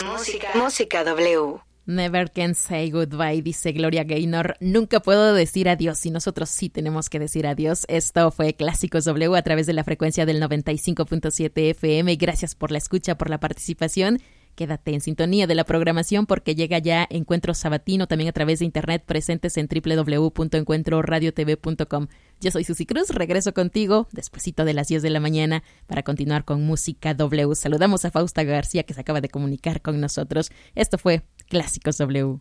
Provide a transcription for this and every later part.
Música W. Never can say goodbye, dice Gloria Gaynor. Nunca puedo decir adiós y nosotros sí tenemos que decir adiós. Esto fue Clásicos W a través de la frecuencia del 95.7 FM. Gracias por la escucha, por la participación. Quédate en sintonía de la programación porque llega ya Encuentro Sabatino también a través de internet, presentes en www.encuentroradiotv.com. Yo soy Susi Cruz, regreso contigo despuesito de las 10 de la mañana para continuar con Música W. Saludamos a Fausta García que se acaba de comunicar con nosotros. Esto fue Clásicos W.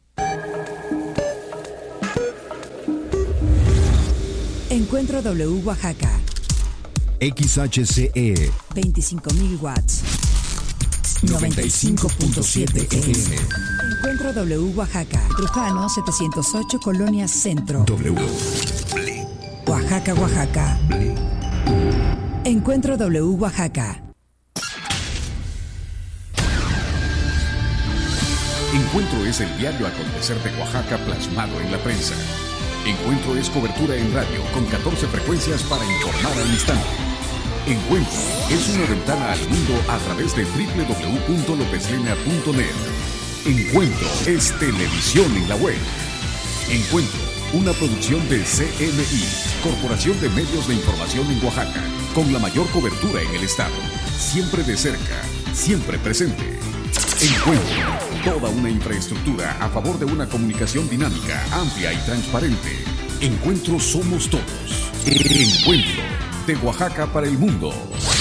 Encuentro W Oaxaca. XHCE 25,000 watts. 95.7 FM. Encuentro W Oaxaca. Trujano 708 Colonia Centro. W. Oaxaca, Oaxaca. Encuentro W Oaxaca. Encuentro es el diario acontecer de Oaxaca plasmado en la prensa. Encuentro es cobertura en radio con 14 frecuencias para informar al instante. Encuentro es una ventana al mundo a través de www.lopeslena.net. Encuentro es televisión en la web. Encuentro, una producción de CMI, Corporación de Medios de Información en Oaxaca, con la mayor cobertura en el estado. Siempre de cerca, siempre presente. Encuentro, toda una infraestructura a favor de una comunicación dinámica, amplia y transparente. Encuentro somos todos. Encuentro, de Oaxaca para el mundo.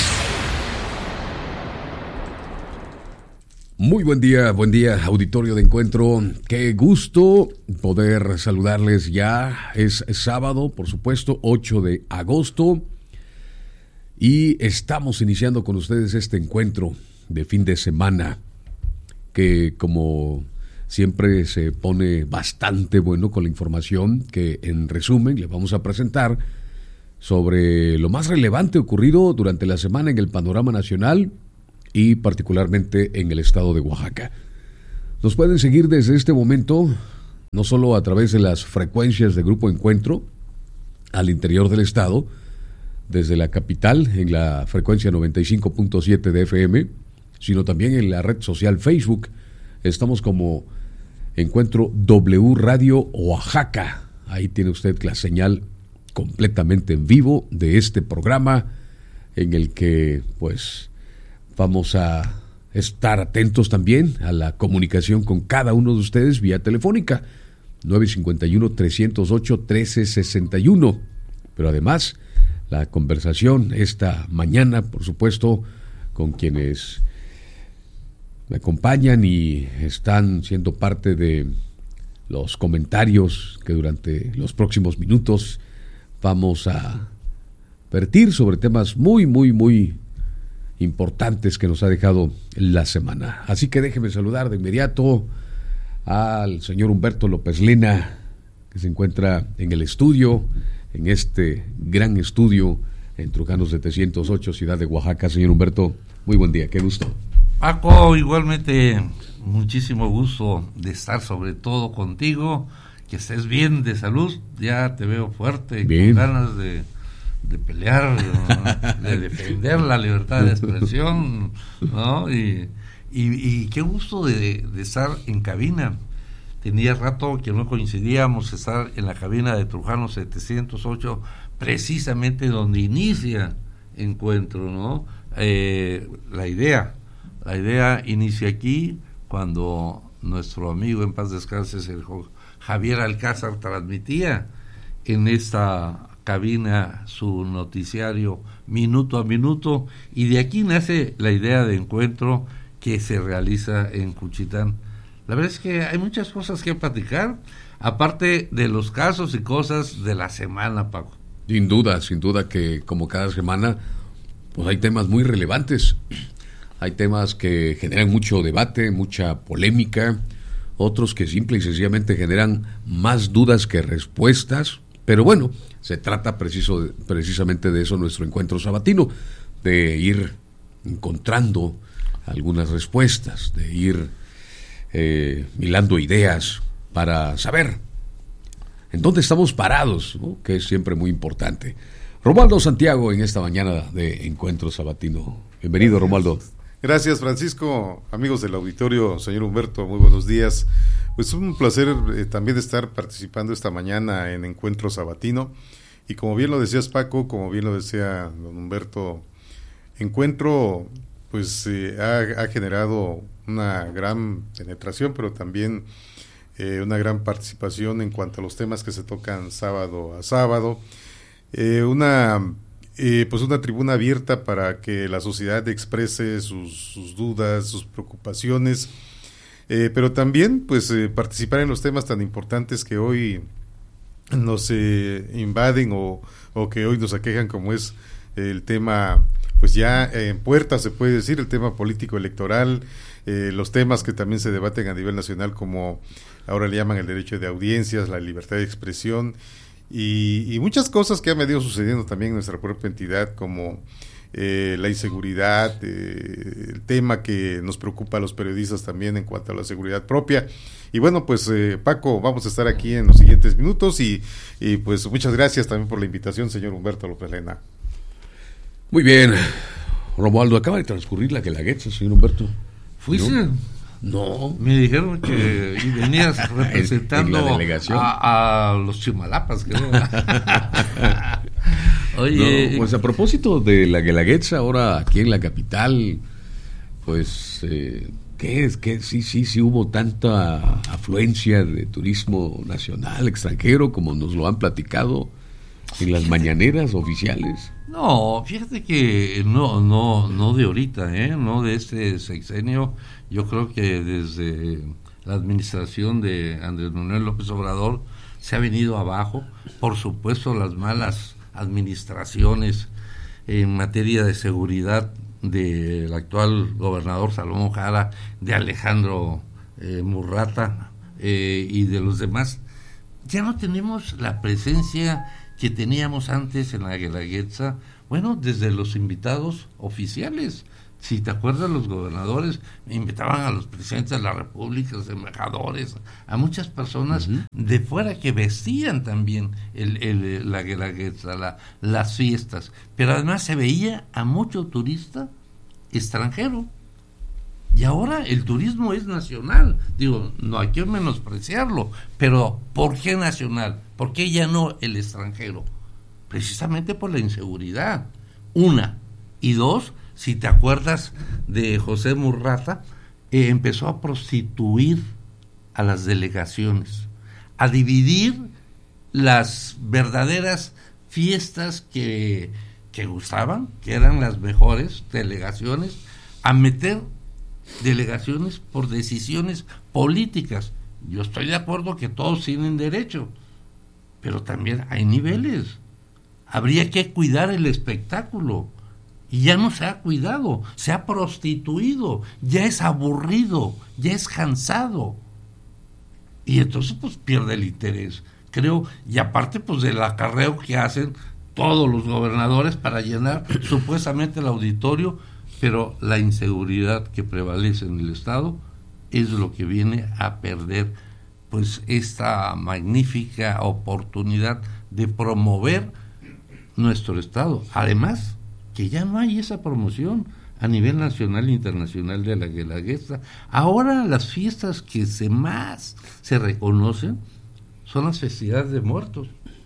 Muy buen día, auditorio de Encuentro. Qué gusto poder saludarles ya. Es sábado, por supuesto, 8 de agosto. Y estamos iniciando con ustedes este encuentro de fin de semana, que como siempre se pone bastante bueno con la información que en resumen le vamos a presentar sobre lo más relevante ocurrido durante la semana en el panorama nacional y particularmente en el estado de Oaxaca. Nos pueden seguir desde este momento, no solo a través de las frecuencias de Grupo Encuentro al interior del estado, desde la capital en la frecuencia 95.7 de FM, sino también en la red social Facebook. Estamos como Encuentro W Radio Oaxaca. Ahí tiene usted la señal completamente en vivo de este programa en el que pues vamos a estar atentos también a la comunicación con cada uno de ustedes vía telefónica 951-308-1361, pero además la conversación esta mañana, por supuesto, con quienes me acompañan y están siendo parte de los comentarios que durante los próximos minutos vamos a vertir sobre temas muy importantes que nos ha dejado la semana. Así que déjeme saludar de inmediato al señor Humberto Lopeslena, que se encuentra en el estudio, en este gran estudio en Trujano 708, ciudad de Oaxaca. Señor Humberto, muy buen día, qué gusto. Paco, igualmente muchísimo gusto de estar sobre todo contigo, que estés bien de salud, ya te veo fuerte, bien, con ganas de pelear, ¿no? De defender la libertad de expresión, ¿no? Y qué gusto de estar en cabina. Tenía rato que no coincidíamos, estar en la cabina de Trujano 708, precisamente donde inicia Encuentro, ¿no? La idea inicia aquí, cuando nuestro amigo en paz descanse, Sergio Javier Alcázar, transmitía en esta cabina su noticiario minuto a minuto, y de aquí nace la idea de Encuentro que se realiza en Cuchitán. La verdad es que hay muchas cosas que platicar, aparte de los casos y cosas de la semana, Paco. Sin duda que como cada semana, pues hay temas muy relevantes, hay temas que generan mucho debate, mucha polémica, otros que simple y sencillamente generan más dudas que respuestas, pero bueno, se trata precisamente de eso nuestro encuentro sabatino, de ir encontrando algunas respuestas, de ir hilando ideas para saber en dónde estamos parados, ¿no? Que es siempre muy importante. Romualdo Santiago en esta mañana de encuentro sabatino. Bienvenido, Romualdo. Gracias, Francisco. Amigos del auditorio, señor Humberto, muy buenos días. Pues un placer también de estar participando esta mañana en Encuentro Sabatino. Y como bien lo decías, Paco, como bien lo decía don Humberto, Encuentro pues ha generado una gran penetración, pero también una gran participación en cuanto a los temas que se tocan sábado a sábado. Pues una tribuna abierta para que la sociedad exprese sus dudas, sus preocupaciones, pero también pues participar en los temas tan importantes que hoy nos invaden o que hoy nos aquejan, como es el tema, pues ya en puerta se puede decir, el tema político electoral, los temas que también se debaten a nivel nacional, como ahora le llaman el derecho de audiencias, la libertad de expresión, y muchas cosas que han venido sucediendo también en nuestra propia entidad, como la inseguridad, el tema que nos preocupa a los periodistas también en cuanto a la seguridad propia. Y bueno, pues Paco, vamos a estar aquí en los siguientes minutos y pues muchas gracias también por la invitación, señor Humberto López Lena. Muy bien, Romualdo, acaba de transcurrir la Guelaguetza, señor Humberto. ¿Fuiste? No. Me dijeron que venías representando en la delegación a los Chimalapas, creo. Oye, no, pues a propósito de la Guelaguetza, ahora aquí en la capital, pues ¿qué es? ¿Qué? Sí hubo tanta afluencia de turismo nacional, extranjero, como nos lo han platicado en las mañaneras oficiales. No, fíjate que no de ahorita, no de este sexenio. Yo creo que desde la administración de Andrés Manuel López Obrador se ha venido abajo. Por supuesto, las malas administraciones en materia de seguridad del actual gobernador Salomón Jara, de Alejandro Murrata y de los demás. Ya no tenemos la presencia que teníamos antes en la Guelaguetza, bueno, desde los invitados oficiales. Si te acuerdas, los gobernadores invitaban a los presidentes de la República, los embajadores, a muchas personas de fuera que vestían también la Guelaguetza, las fiestas, pero además se veía a mucho turista extranjero. Y ahora el turismo es nacional. Digo, no hay que menospreciarlo, pero ¿por qué nacional? ¿Por qué ya no el extranjero? Precisamente por la inseguridad, una. Y dos, si te acuerdas de José Murrata, empezó a prostituir a las delegaciones, a dividir las verdaderas fiestas que gustaban, que eran las mejores delegaciones, a meter delegaciones por decisiones políticas. Yo estoy de acuerdo que todos tienen derecho, pero también hay niveles. Habría que cuidar el espectáculo, y ya no se ha cuidado, se ha prostituido, ya es aburrido, ya es cansado, y entonces pues pierde el interés, creo, y aparte pues del acarreo que hacen todos los gobernadores para llenar supuestamente el auditorio, pero la inseguridad que prevalece en el Estado es lo que viene a perder pues esta magnífica oportunidad de promover nuestro Estado. Además, que ya no hay esa promoción a nivel nacional e internacional de la Guelaguetza. Ahora las fiestas que más se reconocen son las festividades de muertos.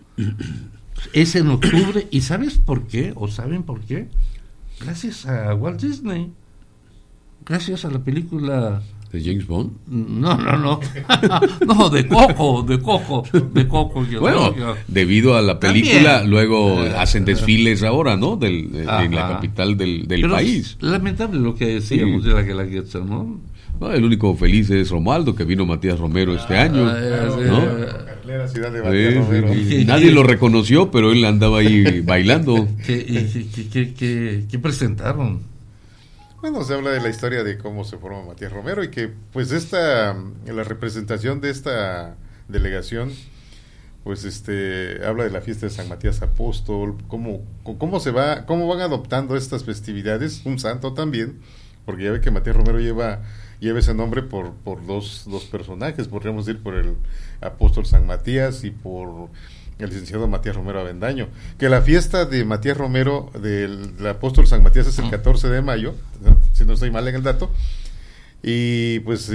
Es en octubre, ¿y sabes por qué? ¿O saben por qué? Gracias a Walt Disney, gracias a la película ¿de James Bond? No, no, de Coco. Bueno, debido a la película, también, luego hacen desfiles ahora, ¿no? En la capital del país. Lamentable lo que decíamos de la Guelaguetza, ¿no? No, el único feliz es Romualdo, que vino Matías Romero este año, ¿no? La ciudad de Matías Romero. Nadie lo reconoció, pero él andaba ahí bailando. ¿Qué presentaron? Bueno, se habla de la historia de cómo se formó Matías Romero y que pues la representación de esta delegación pues habla de la fiesta de San Matías Apóstol, cómo van adoptando estas festividades, un santo también, porque ya ve que Matías Romero lleva ese nombre por dos personajes, podríamos decir, por el apóstol San Matías y por el licenciado Matías Romero Avendaño, que la fiesta de Matías Romero, del apóstol San Matías, es el 14 de mayo, si no estoy mal en el dato. Y pues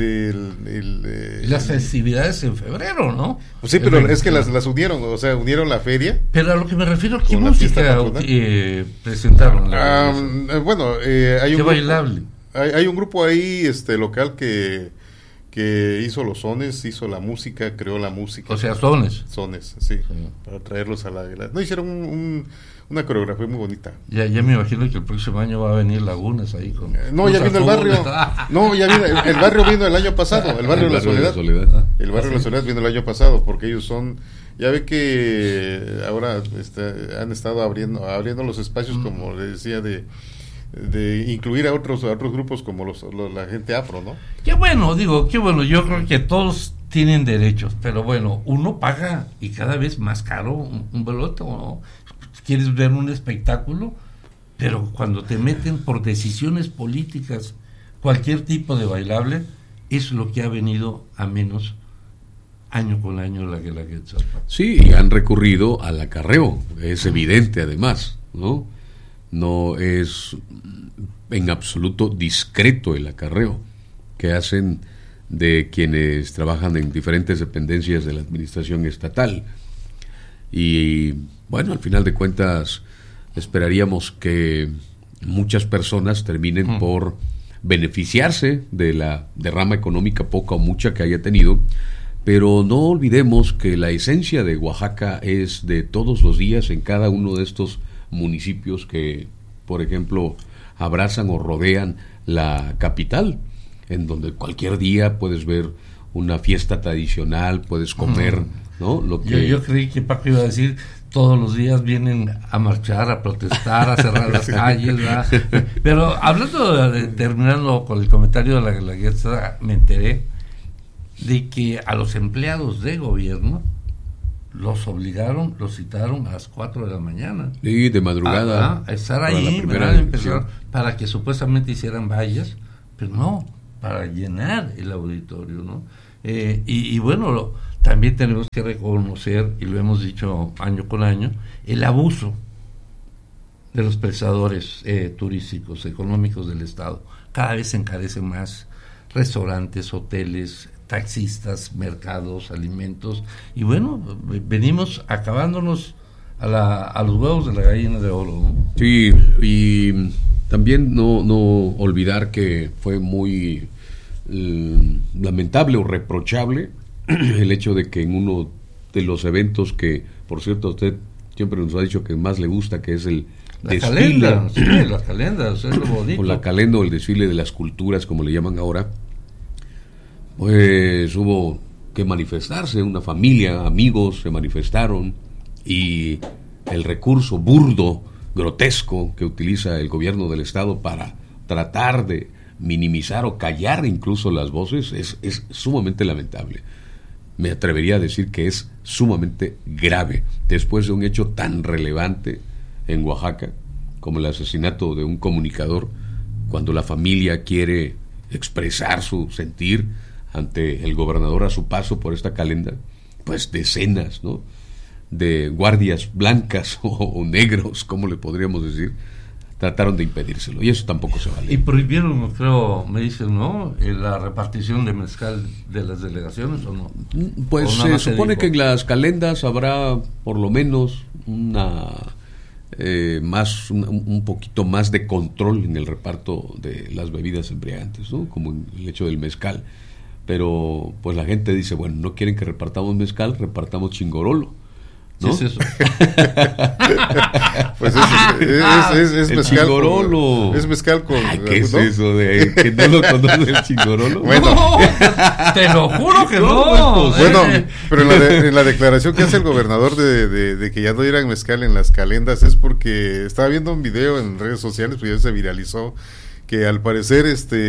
las festividades en febrero, ¿no? Pues sí, pero es que las unieron, o sea, unieron la feria. Pero a lo que me refiero, ¿qué música presentaron? Bueno, hay ¿qué bailable? Hay un grupo ahí local que hizo los sones, hizo la música, creó la música. O sea, sones. Sones, sí. Para traerlos a la... No, hicieron una coreografía muy bonita. Ya me imagino que el próximo año va a venir Lagunas ahí con... No, ya vino el barrio. No, ya vino, el barrio vino el año pasado, el barrio de la Soledad. El barrio de la Soledad vino el año pasado, porque ellos son... Ya ve que ahora han estado abriendo los espacios, como le decía, de incluir a otros grupos como la gente afro, ¿no? Qué bueno, yo creo que todos tienen derechos, pero bueno, uno paga y cada vez más caro un boleto, ¿no? Quieres ver un espectáculo, pero cuando te meten por decisiones políticas cualquier tipo de bailable, es lo que ha venido a menos año con año la Guelaguetza. Sí, y han recurrido al acarreo, es evidente además, ¿no? No es en absoluto discreto el acarreo que hacen de quienes trabajan en diferentes dependencias de la administración estatal. Y bueno, al final de cuentas esperaríamos que muchas personas terminen por beneficiarse de la derrama económica poca o mucha que haya tenido, pero no olvidemos que la esencia de Oaxaca es de todos los días en cada uno de estos municipios que, por ejemplo, abrazan o rodean la capital, en donde cualquier día puedes ver una fiesta tradicional, puedes comer, ¿no? Lo que... yo creí que Paco iba a decir, todos los días vienen a marchar, a protestar, a cerrar las calles, ¿verdad? Pero hablando, terminando con el comentario de la Guelaguetza, me enteré de que a los empleados de gobierno los citaron a las 4 de la mañana. Sí, de madrugada. A estar ahí, para que supuestamente hicieran vallas, pero no, para llenar el auditorio, ¿no? Y bueno, también tenemos que reconocer, y lo hemos dicho año con año, el abuso de los prestadores turísticos, económicos del Estado. Cada vez se encarecen más restaurantes, hoteles, taxistas, mercados, alimentos, y bueno, venimos acabándonos a los huevos de la gallina de oro, ¿no? Sí, y también no olvidar que fue muy lamentable o reprochable el hecho de que en uno de los eventos que, por cierto, usted siempre nos ha dicho que más le gusta, que es el desfile, las calendas, es lo bonito. O la calenda o el desfile de las culturas, como le llaman ahora, pues hubo que manifestarse, una familia, amigos se manifestaron, y el recurso burdo, grotesco que utiliza el gobierno del estado para tratar de minimizar o callar incluso las voces es sumamente lamentable. Me atrevería a decir que es sumamente grave después de un hecho tan relevante en Oaxaca como el asesinato de un comunicador, cuando la familia quiere expresar su sentir ante el gobernador a su paso por esta calenda, pues decenas, ¿no?, de guardias blancas o negros, como le podríamos decir, trataron de impedírselo, y eso tampoco se vale. Y prohibieron, creo, me dicen, ¿no?, la repartición de mezcal de las delegaciones, ¿o no? Pues se supone que en las calendas habrá por lo menos un poquito más de control en el reparto de las bebidas embriagantes, ¿no?, como en el hecho del mezcal. Pero pues la gente dice, bueno, no quieren que repartamos mezcal, repartamos chingorolo, ¿no? ¿Qué es eso? Pues es mezcal chingorolo. Es mezcal con... ¿Qué es eso de que no lo conoce el chingorolo? Bueno, no, te lo juro que no. Pues bueno, pero en la declaración que hace el gobernador de que ya no dieran mezcal en las calendas es porque estaba viendo un video en redes sociales, pues ya se viralizó, que al parecer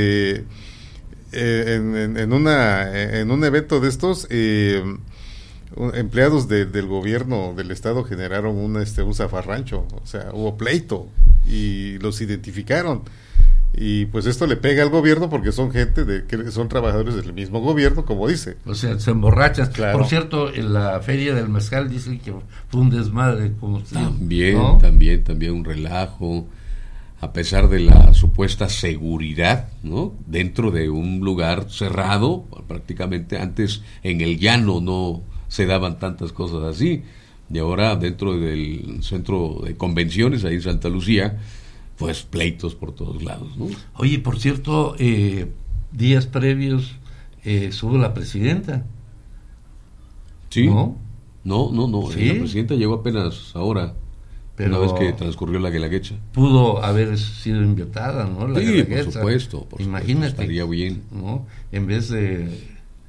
en un evento de estos empleados del gobierno del estado generaron un zafarrancho, o sea, hubo pleito y los identificaron, y pues esto le pega al gobierno porque son gente que son trabajadores del mismo gobierno, como dice. O sea, se emborrachan. Claro. Por cierto, en la feria del mezcal dicen que fue un desmadre, como usted, también, ¿no? también un relajo. a pesar de la supuesta seguridad, ¿no? Dentro de un lugar cerrado, prácticamente antes en el llano no se daban tantas cosas así, y ahora dentro del centro de convenciones, ahí en Santa Lucía, pues pleitos por todos lados, ¿no? Oye, por cierto, días previos sube la presidenta. ¿Sí? ¿No? No, ¿Sí? La presidenta llegó apenas ahora, Pero una vez que transcurrió la Guelaguetza. pudo haber sido invitada, ¿no? La Sí, Guelaguetza. por supuesto, Imagínate, estaría bien. ¿no? En vez de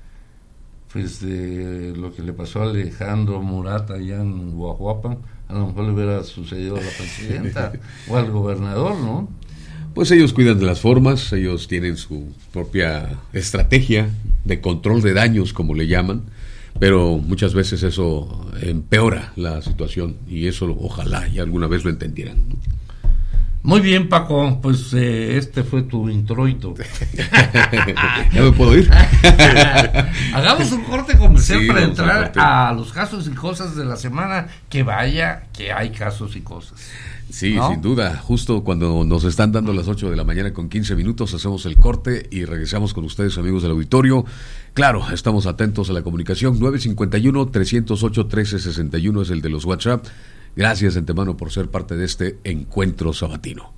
lo que le pasó a Alejandro Murat allá en Guajuapan, a lo mejor le hubiera sucedido a la presidenta o al gobernador, ¿no? Pues ellos cuidan de las formas, ellos tienen su propia estrategia de control de daños, como le llaman, pero muchas veces eso empeora la situación, y eso ojalá y alguna vez lo entendieran, ¿no? Muy bien, Paco, pues este fue tu introito. ¿Ya me puedo ir? Hagamos un corte comercial Sí, para vamos al entrar corte. a los casos y cosas de la semana, que vaya, que hay casos y cosas. Sí, ¿no? sin duda. Justo cuando nos están dando las 8 de la mañana con 15 minutos, hacemos el corte y regresamos con ustedes, amigos del auditorio. Claro, estamos atentos a la comunicación. 951-308-1361 es el de los WhatsApp. Gracias de antemano por ser parte de este encuentro sabatino.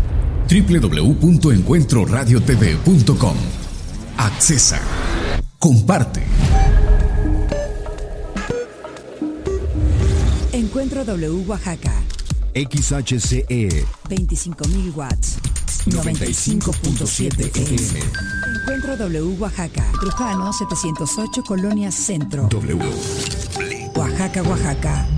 www.encuentroradiotv.com. Accesa. Comparte. Encuentro W Oaxaca. XHCE 25.000 watts. 95.7 FM. Encuentro W Oaxaca. Trujano 708 Colonia Centro. W. Oaxaca, Oaxaca.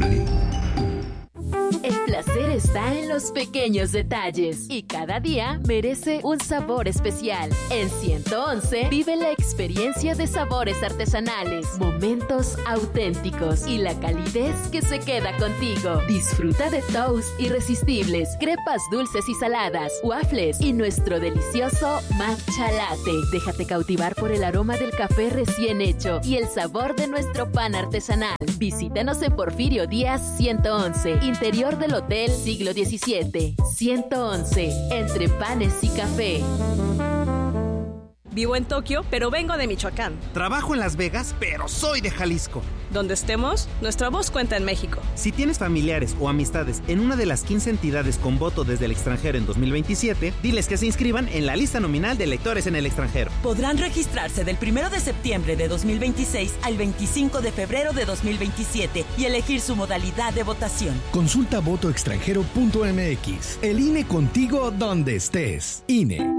El placer está en los pequeños detalles y cada día merece un sabor especial. En 111 vive la experiencia de sabores artesanales, momentos auténticos y la calidez que se queda contigo. Disfruta de toast irresistibles, crepas dulces y saladas, waffles y nuestro delicioso matcha latte. Déjate cautivar por el aroma del café recién hecho y el sabor de nuestro pan artesanal. Visítanos en Porfirio Díaz 111, interior del Hotel Siglo XVII. 111, entre panes y café. Vivo en Tokio, pero vengo de Michoacán. Trabajo en Las Vegas, pero soy de Jalisco. Donde estemos, nuestra voz cuenta en México. Si tienes familiares o amistades en una de las 15 entidades con voto desde el extranjero en 2027, diles que se inscriban en la lista nominal de electores en el extranjero. Podrán registrarse del 1 de septiembre de 2026 al 25 de febrero de 2027 y elegir su modalidad de votación. Consulta votoextranjero.mx. El INE contigo donde estés. INE.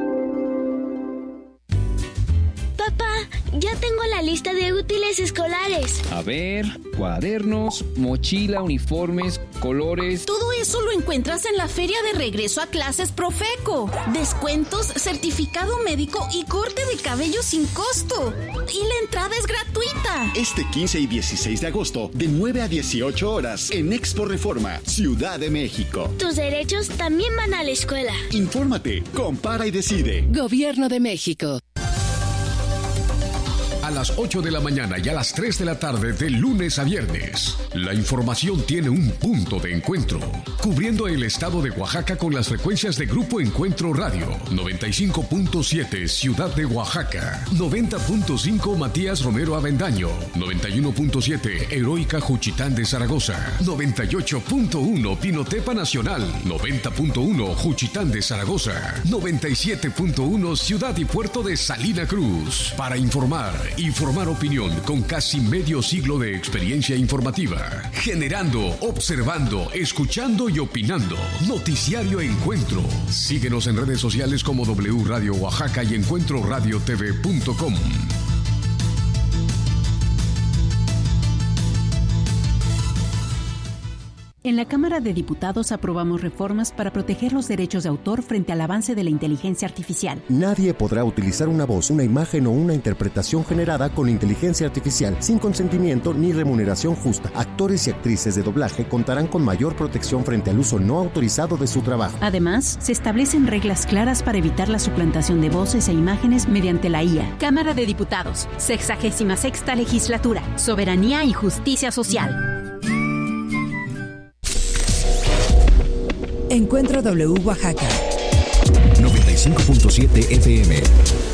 Papá, ya tengo la lista de útiles escolares. A ver, cuadernos, mochila, uniformes, colores. Todo eso lo encuentras en la Feria de Regreso a Clases Profeco. Descuentos, certificado médico y corte de cabello sin costo. Y la entrada es gratuita. Este 15 y 16 de agosto, de 9 a 18 horas, en Expo Reforma, Ciudad de México. Tus derechos también van a la escuela. Infórmate, compara y decide. Gobierno de México. A las 8 de la mañana y a las 3 de la tarde de lunes a viernes. La información tiene un punto de encuentro, cubriendo el estado de Oaxaca con las frecuencias de Grupo Encuentro Radio, 95.7 Ciudad de Oaxaca, 90.5 Matías Romero Avendaño, 91.7 Heroica Juchitán de Zaragoza, 98.1 Pinotepa Nacional, 90.1 Juchitán de Zaragoza, 97.1 Ciudad y Puerto de Salina Cruz. Para informar y formar opinión con casi medio siglo de experiencia informativa. Generando, observando, escuchando y opinando. Noticiario Encuentro. Síguenos en redes sociales como W Radio Oaxaca y EncuentroRadioTV.com. En la Cámara de Diputados aprobamos reformas para proteger los derechos de autor frente al avance de la inteligencia artificial. Nadie podrá utilizar una voz, una imagen o una interpretación generada con inteligencia artificial sin consentimiento ni remuneración justa. Actores y actrices de doblaje contarán con mayor protección frente al uso no autorizado de su trabajo. Además, se establecen reglas claras para evitar la suplantación de voces e imágenes mediante la IA. Cámara de Diputados, 66ª Legislatura, Soberanía y Justicia Social. Encuentro W Oaxaca. 95.7 FM.